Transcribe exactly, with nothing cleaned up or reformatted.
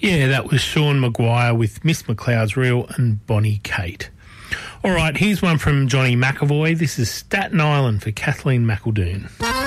Yeah, that was Sean Maguire with Miss McLeod's Reel and Bonnie Kate. All right, here's one from Johnny McAvoy. This is Staten Island for Kathleen McEldoon.